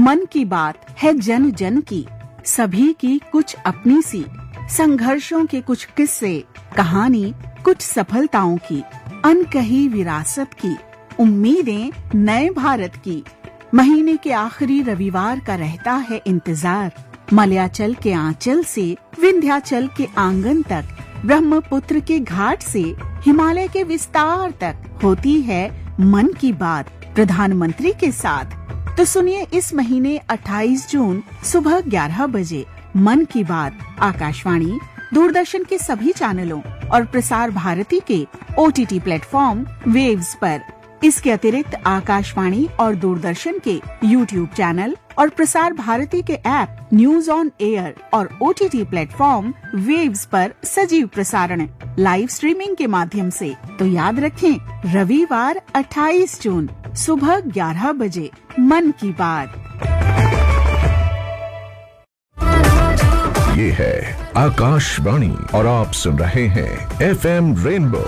मन की बात है जन जन की, सभी की कुछ अपनी सी, संघर्षों के कुछ किस्से, कहानी कुछ सफलताओं की, अनकही विरासत की, उम्मीदें नए भारत की। महीने के आखिरी रविवार का रहता है इंतजार। मलयाचल के आंचल से विंध्याचल के आंगन तक, ब्रह्मपुत्र के घाट से हिमालय के विस्तार तक होती है मन की बात प्रधानमंत्री के साथ। तो सुनिए इस महीने 28 जून सुबह 11 बजे मन की बात आकाशवाणी, दूरदर्शन के सभी चैनलों और प्रसार भारती के OTT प्लेटफॉर्म वेव्स पर। इसके अतिरिक्त आकाशवाणी और दूरदर्शन के YouTube चैनल और प्रसार भारती के ऐप न्यूज ऑन एयर और OTT प्लेटफॉर्म वेव्स पर सजीव प्रसारण लाइव स्ट्रीमिंग के माध्यम से। तो याद रखें, रविवार 28 जून सुबह 11 बजे मन की बात। ये है आकाशवाणी और आप सुन रहे हैं FM रेनबो।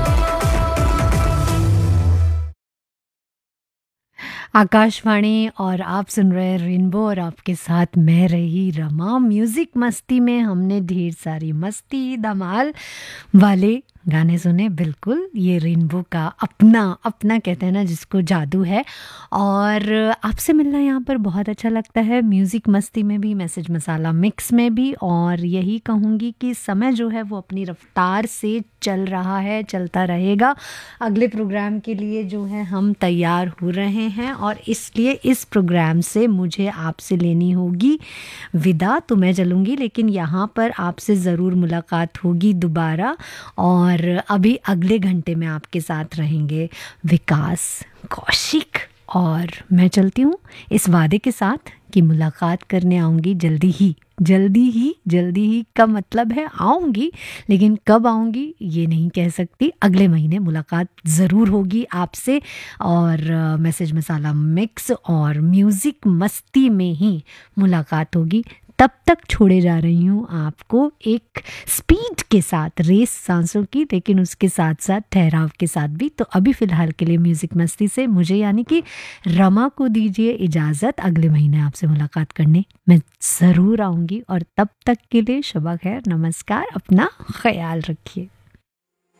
आकाशवाणी और आप सुन रहे हैं रेनबो और आपके साथ मैं रही रमा। म्यूज़िक मस्ती में हमने ढेर सारी मस्ती धमाल वाले गाने सुने। बिल्कुल, ये रेनबो का अपना कहते हैं ना जिसको जादू है। और आपसे मिलना यहाँ पर बहुत अच्छा लगता है, म्यूज़िक मस्ती में भी, मैसेज मसाला मिक्स में भी। और यही कहूँगी कि समय जो है वो अपनी रफ्तार से चल रहा है, चलता रहेगा। अगले प्रोग्राम के लिए जो है हम तैयार हो रहे हैं और इसलिए इस प्रोग्राम से मुझे आपसे लेनी होगी विदा। तो मैं चलूँगी, लेकिन यहाँ पर आपसे ज़रूर मुलाकात होगी दोबारा। और अभी अगले घंटे में आपके साथ रहेंगे विकास कौशिक। और मैं चलती हूँ इस वादे के साथ कि मुलाकात करने आऊँगी जल्दी ही का मतलब है आऊँगी, लेकिन कब आऊँगी ये नहीं कह सकती। अगले महीने मुलाकात ज़रूर होगी आपसे। और मैसेज मसाला मिक्स और म्यूज़िक मस्ती में ही मुलाकात होगी। तब तक छोड़े जा रही हूँ आपको एक स्पीड के साथ, रेस सांसों की, लेकिन उसके साथ साथ ठहराव के साथ भी। तो अभी फ़िलहाल के लिए म्यूज़िक मस्ती से मुझे यानी कि रमा को दीजिए इजाज़त। अगले महीने आपसे मुलाकात करने मैं ज़रूर आऊँगी और तब तक के लिए शबा खैर, नमस्कार, अपना ख्याल रखिए।